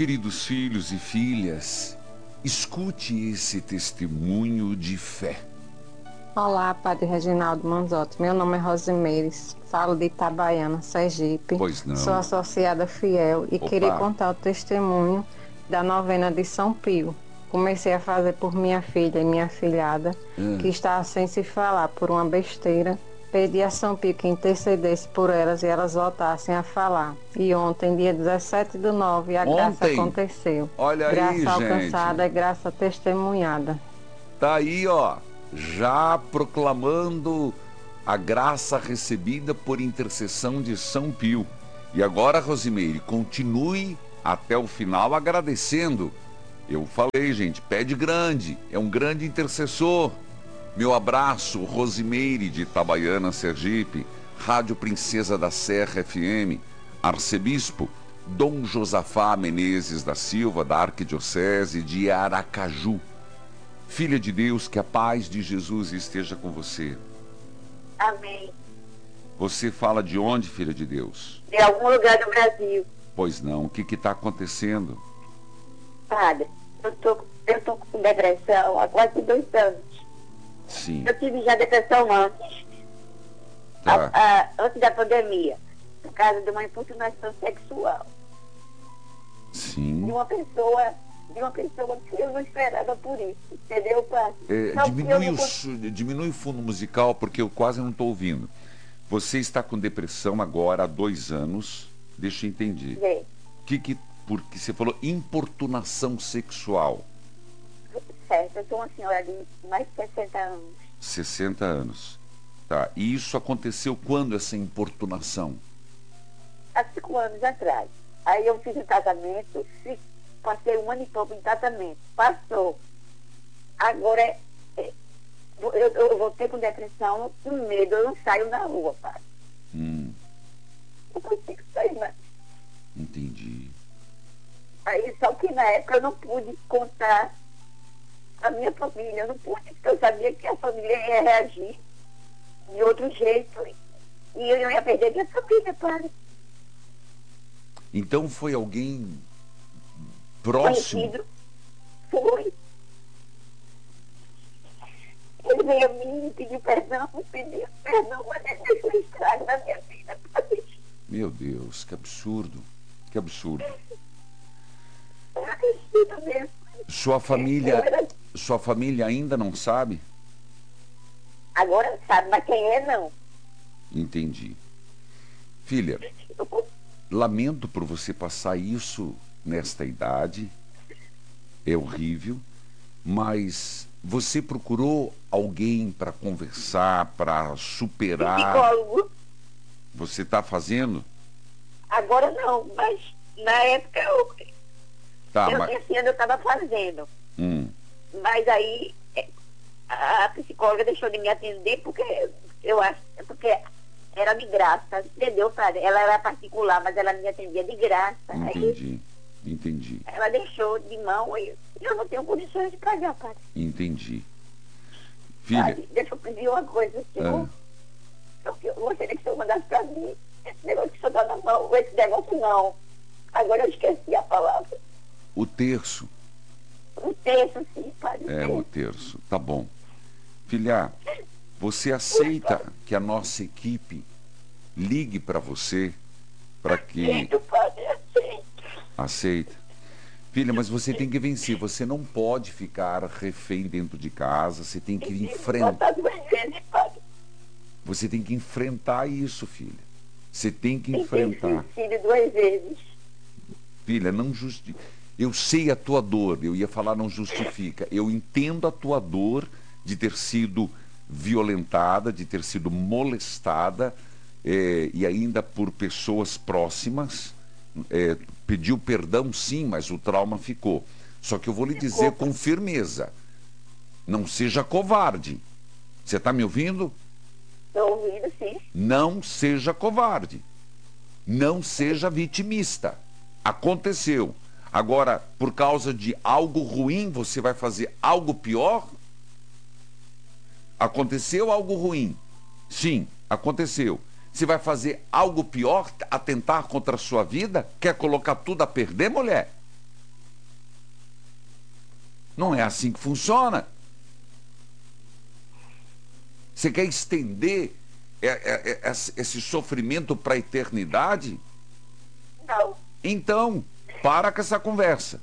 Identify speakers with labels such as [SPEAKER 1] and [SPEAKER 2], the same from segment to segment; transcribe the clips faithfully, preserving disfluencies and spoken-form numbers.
[SPEAKER 1] Queridos filhos e filhas, escute esse testemunho de fé.
[SPEAKER 2] Olá, Padre Reginaldo Manzotti. Meu nome é Rosimeires, falo de Itabaiana, Sergipe.
[SPEAKER 1] Pois não.
[SPEAKER 2] Sou associada fiel e
[SPEAKER 1] Opa.
[SPEAKER 2] queria contar o testemunho da novena de São Pio. Comecei a fazer por minha filha e minha filhada,
[SPEAKER 1] Hum.
[SPEAKER 2] que estava sem se falar por uma besteira. Pedi a São Pio que intercedesse por elas e elas voltassem a falar. E ontem, dia dezessete do nove, a graça
[SPEAKER 1] Ontem?
[SPEAKER 2] aconteceu.
[SPEAKER 1] Olha aí,
[SPEAKER 2] graça
[SPEAKER 1] gente.
[SPEAKER 2] alcançada e graça testemunhada.
[SPEAKER 1] Tá aí, ó, já proclamando a graça recebida por intercessão de São Pio. E agora, Rosimeire, continue até o final agradecendo. Eu falei, gente, pede grande, é um grande intercessor. Meu abraço, Rosimeire de Itabaiana, Sergipe, Rádio Princesa da Serra F M, Arcebispo Dom Josafá Menezes da Silva, da Arquidiocese de Aracaju. Filha de Deus, que a paz de Jesus esteja com você.
[SPEAKER 3] Amém.
[SPEAKER 1] Você fala de onde, filha de Deus?
[SPEAKER 3] De algum lugar do Brasil.
[SPEAKER 1] Pois não, o que está acontecendo?
[SPEAKER 3] Padre, eu tô, eu tô com depressão há quase dois anos.
[SPEAKER 1] Sim.
[SPEAKER 3] Eu tive já depressão antes,
[SPEAKER 1] Tá.
[SPEAKER 3] a, a, antes da pandemia, por causa de uma importunação sexual.
[SPEAKER 1] Sim.
[SPEAKER 3] De uma pessoa, de uma pessoa que eu não esperava por isso, entendeu, Padre?
[SPEAKER 1] É,
[SPEAKER 3] Não, eu
[SPEAKER 1] diminui,
[SPEAKER 3] não
[SPEAKER 1] o,
[SPEAKER 3] cons-
[SPEAKER 1] su- diminui o fundo musical, porque eu quase não estou ouvindo. Você está com depressão agora há dois anos. Deixa eu entender.
[SPEAKER 3] Gente,
[SPEAKER 1] Que, que, porque você falou importunação sexual.
[SPEAKER 3] certo, eu sou uma senhora de mais de sessenta anos.
[SPEAKER 1] sessenta anos. Tá. E isso aconteceu quando, essa importunação?
[SPEAKER 3] Há cinco anos atrás. Aí eu fiz um tratamento, fi- passei um ano e pouco em tratamento. Passou. Agora, é, é, eu, eu voltei com depressão, com medo, eu não saio na rua, pai.
[SPEAKER 1] Hum,
[SPEAKER 3] Não consigo sair mais.
[SPEAKER 1] entendi.
[SPEAKER 3] Aí, só que na época eu não pude contar a minha família, eu não pude, porque eu sabia que a família ia reagir de outro jeito. E eu ia perder minha família, pai.
[SPEAKER 1] Então foi alguém próximo?
[SPEAKER 3] Conhecido. Foi. Ele veio a mim e pediu perdão, pediu perdão, mas ele deixou estrago na minha vida. Padre.
[SPEAKER 1] Meu Deus, que absurdo. Que absurdo.
[SPEAKER 3] Eu acredito mesmo.
[SPEAKER 1] Sua
[SPEAKER 3] Eu
[SPEAKER 1] família,
[SPEAKER 3] era-
[SPEAKER 1] sua família ainda não sabe?
[SPEAKER 3] Agora sabe, mas quem é não.
[SPEAKER 1] Entendi. Filha,
[SPEAKER 3] Eu,
[SPEAKER 1] lamento por você passar isso nesta idade. É horrível. Mas você procurou alguém para conversar, para superar?
[SPEAKER 3] psicólogo,
[SPEAKER 1] Você está fazendo?
[SPEAKER 3] agora não, mas na época eu,
[SPEAKER 1] Tá,
[SPEAKER 3] eu
[SPEAKER 1] mas...
[SPEAKER 3] esse ano eu estava fazendo.
[SPEAKER 1] Hum,
[SPEAKER 3] Mas aí é, a psicóloga deixou de me atender porque eu acho, porque era de graça, entendeu, padre? Ela era particular, mas ela me atendia de graça. Aí
[SPEAKER 1] entendi. Entendi.
[SPEAKER 3] ela deixou de mão e eu não tenho condições de pagar, padre.
[SPEAKER 1] Entendi. Filha,
[SPEAKER 3] Padre, deixa eu pedir uma coisa, senhor. Eu, eu gostaria que o senhor mandasse para mim esse negócio que o senhor dá na mão, esse negócio não. Agora eu esqueci a palavra.
[SPEAKER 1] o terço.
[SPEAKER 3] O texto, sim, padre.
[SPEAKER 1] É, o terço. Tá bom. Filha, você aceita que a nossa equipe ligue para você para que...
[SPEAKER 3] Aceito, padre, aceito.
[SPEAKER 1] Aceita. Filha, mas você tem que vencer. Você não pode ficar refém dentro de casa. Você tem que enfrentar.
[SPEAKER 3] Botar duas vezes, padre.
[SPEAKER 1] Você tem que enfrentar isso, filha. Você tem que
[SPEAKER 3] Tem que ter
[SPEAKER 1] enfrentar.
[SPEAKER 3] suicídio duas vezes.
[SPEAKER 1] Filha, não justifica. Eu sei a tua dor. Eu ia falar não justifica. Eu entendo a tua dor de ter sido violentada, de ter sido molestada, eh, e ainda por pessoas próximas. Eh, pediu perdão, sim, mas o trauma ficou. Só que eu vou lhe dizer com firmeza: não seja covarde. Você está me ouvindo?
[SPEAKER 3] Estou ouvindo, sim.
[SPEAKER 1] Não seja covarde. Não seja vitimista. Aconteceu. Agora, por causa de algo ruim, você vai fazer algo pior? Aconteceu algo ruim. Sim, aconteceu. Você vai fazer algo pior, atentar contra a sua vida? Quer colocar tudo a perder, mulher? Não é assim que funciona. Você quer estender é, é, é, esse sofrimento para a eternidade?
[SPEAKER 3] Não.
[SPEAKER 1] Então, para com essa conversa.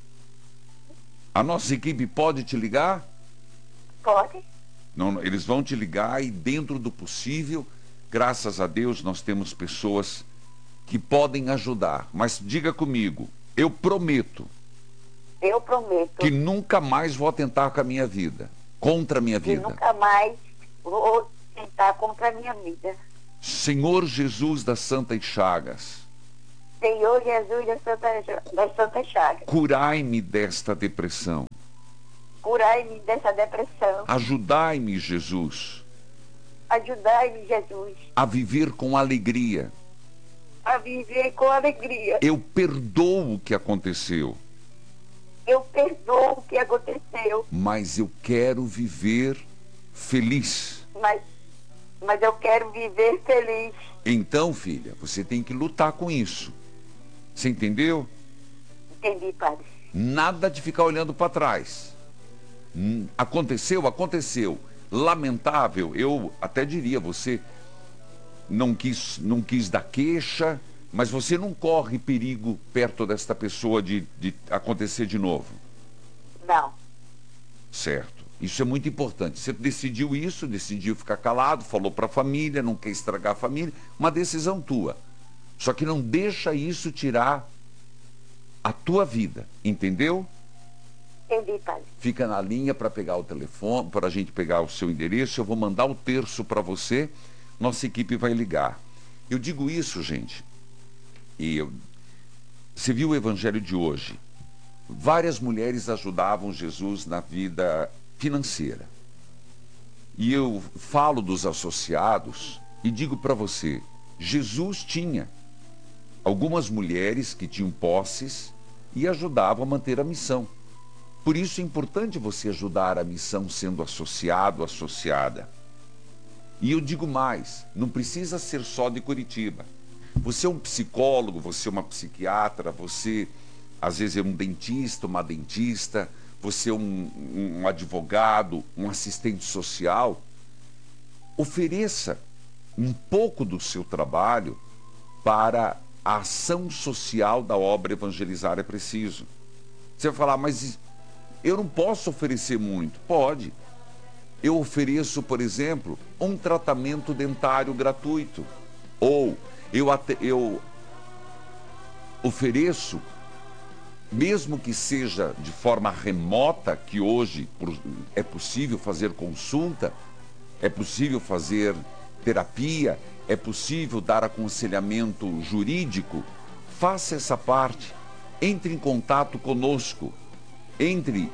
[SPEAKER 1] A nossa equipe pode te ligar?
[SPEAKER 3] Pode?
[SPEAKER 1] Não, eles vão te ligar e, dentro do possível, graças a Deus, nós temos pessoas que podem ajudar. Mas diga comigo, eu prometo.
[SPEAKER 3] Eu prometo.
[SPEAKER 1] Que nunca mais vou atentar com a minha vida. Contra a minha vida.
[SPEAKER 3] Que nunca mais vou tentar contra a minha vida.
[SPEAKER 1] Senhor Jesus das Santas Chagas.
[SPEAKER 3] Senhor Jesus das Santas, das Santas Chagas.
[SPEAKER 1] Curai-me desta depressão.
[SPEAKER 3] Curai-me dessa depressão.
[SPEAKER 1] Ajudai-me, Jesus.
[SPEAKER 3] Ajudai-me, Jesus.
[SPEAKER 1] A viver com alegria.
[SPEAKER 3] A viver com alegria.
[SPEAKER 1] Eu perdoo o que aconteceu.
[SPEAKER 3] Eu perdoo o que aconteceu.
[SPEAKER 1] Mas eu quero viver feliz.
[SPEAKER 3] Mas, mas eu quero viver feliz.
[SPEAKER 1] Então, filha, você tem que lutar com isso. Você entendeu?
[SPEAKER 3] Entendi, padre.
[SPEAKER 1] Nada de ficar olhando para trás. Aconteceu, aconteceu. Lamentável, eu até diria, você não quis, não quis dar queixa, mas você não corre perigo perto desta pessoa de, de acontecer de novo.
[SPEAKER 3] Não.
[SPEAKER 1] Certo. Isso é muito importante. Você decidiu isso, decidiu ficar calado, falou para a família, não quer estragar a família, uma decisão tua. Só que não deixa isso tirar a tua vida, entendeu?
[SPEAKER 3] Entendi, padre.
[SPEAKER 1] Fica na linha para pegar o telefone, para a gente pegar o seu endereço. Eu vou mandar o terço para você, nossa equipe vai ligar. Eu digo isso, gente, e eu, você viu o evangelho de hoje? Várias mulheres ajudavam Jesus na vida financeira. E eu falo dos associados e digo para você, Jesus tinha algumas mulheres que tinham posses e ajudavam a manter a missão. Por isso é importante você ajudar a missão sendo associado, associada. E eu digo mais, não precisa ser só de Curitiba. Você é um psicólogo, você é uma psiquiatra, você às vezes é um dentista, uma dentista, você é um, um advogado, um assistente social. Ofereça um pouco do seu trabalho para a ação social da obra Evangelizar é Preciso. Você vai falar, mas eu não posso oferecer muito. Pode. Eu ofereço, por exemplo, um tratamento dentário gratuito. Ou eu, até, eu ofereço, mesmo que seja de forma remota, que hoje é possível fazer consulta, é possível fazer terapia, é possível dar aconselhamento jurídico, faça essa parte. Entre em contato conosco. Entre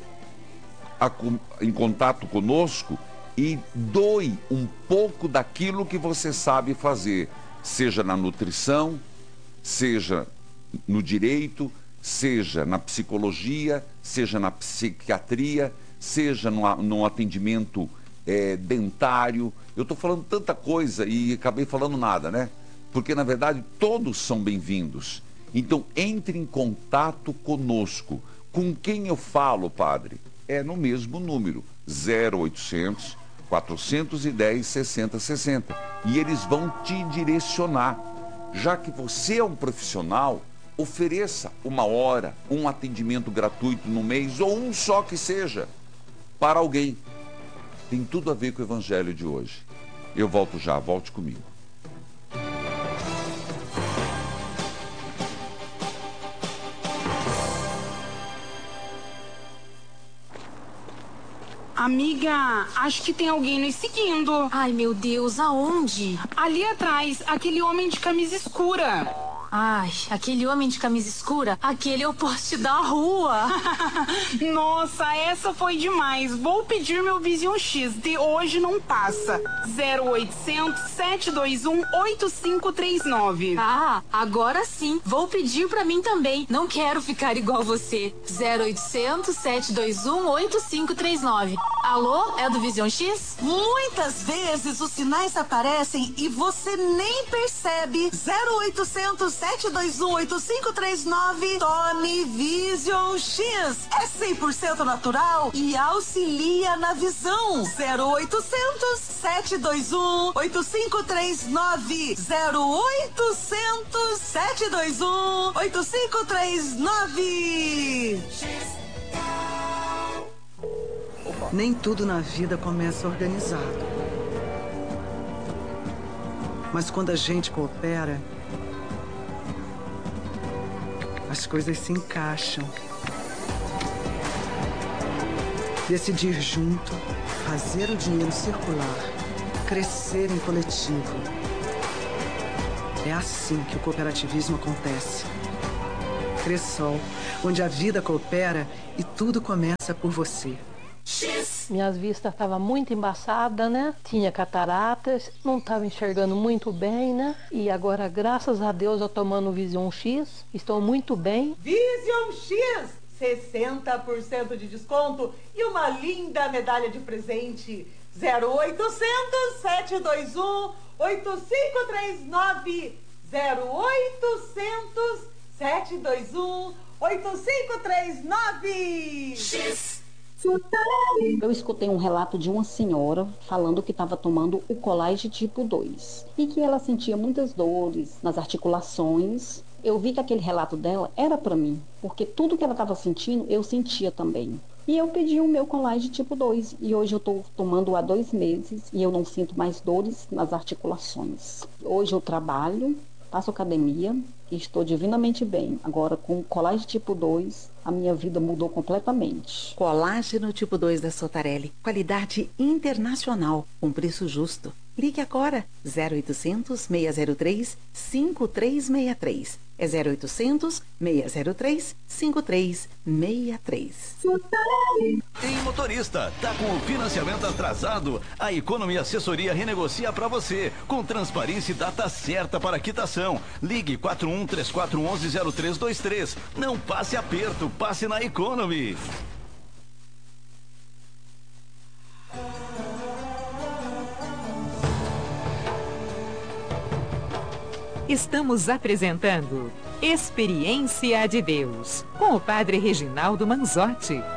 [SPEAKER 1] a, em contato conosco e doe um pouco daquilo que você sabe fazer, seja na nutrição, seja no direito, seja na psicologia, seja na psiquiatria, seja no, no atendimento é, dentário. Eu estou falando tanta coisa e acabei falando nada, né? Porque, na verdade, todos são bem-vindos. Então, entre em contato conosco. Com quem eu falo, padre? É no mesmo número, zero oitocentos, quatrocentos e dez, sessenta sessenta. E eles vão te direcionar. Já que você é um profissional, ofereça uma hora, um atendimento gratuito no mês, ou um só que seja, para alguém. Tem tudo a ver com o evangelho de hoje. Eu volto já, volte comigo.
[SPEAKER 4] Amiga, acho que tem alguém nos seguindo.
[SPEAKER 5] Ai, meu Deus, aonde?
[SPEAKER 4] Ali atrás, aquele homem de camisa escura.
[SPEAKER 5] Ai, aquele homem de camisa escura, aquele é o poste da rua.
[SPEAKER 4] Nossa, essa foi demais. Vou pedir meu Vision X, de hoje não passa. zero oitocentos, sete dois um, oito cinco três nove.
[SPEAKER 5] Ah, agora sim. Vou pedir pra mim também. Não quero ficar igual você. zero oitocentos, sete dois um, oito cinco três nove. Alô, é do Vision X?
[SPEAKER 6] Muitas vezes os sinais aparecem e você nem percebe. zero oitocentos, sete dois um, oito cinco três nove. Tome Vision X. É cem por cento natural e auxilia na visão. zero oitocentos, sete dois um, oito cinco três nove. zero oitocentos, sete dois um, oito cinco três nove.
[SPEAKER 7] Nem tudo na vida começa organizado. Mas quando a gente coopera, as coisas se encaixam. Decidir junto, fazer o dinheiro circular, crescer em coletivo. É assim que o cooperativismo acontece. Cressol, onde a vida coopera e tudo começa por você.
[SPEAKER 8] Minhas vistas estavam muito embaçadas, né? Tinha cataratas, não estava enxergando muito bem, né? E agora, graças a Deus, eu tomando o Vision X, estou muito bem.
[SPEAKER 6] Vision X, sessenta por cento de desconto e uma linda medalha de presente. zero oitocentos, sete dois um, oito cinco três nove. zero oitocentos, sete dois um, oito cinco três nove. X.
[SPEAKER 9] Eu escutei um relato de uma senhora falando que estava tomando o Colage tipo dois e que ela sentia muitas dores nas articulações. Eu vi que aquele relato dela era para mim, porque tudo que ela estava sentindo, eu sentia também. E eu pedi o meu Colage tipo dois e hoje eu estou tomando há dois meses e eu não sinto mais dores nas articulações. Hoje eu trabalho, faço academia e estou divinamente bem. Agora, com o Colage tipo dois, a minha vida mudou completamente.
[SPEAKER 10] Colágeno tipo dois da Sotarelli. Qualidade internacional, com preço justo. Ligue agora, zero oitocentos, seis zero três, cinco três seis três. É zero oitocentos, seis zero três, cinco três seis três.
[SPEAKER 11] Em motorista, tá com o financiamento atrasado? A Economy Assessoria renegocia para você, com transparência e data certa para quitação. Ligue quatro um três quatro um um zero três dois três. Não passe aperto, passe na Economy.
[SPEAKER 12] Estamos apresentando Experiência de Deus, com o Padre Reginaldo Manzotti.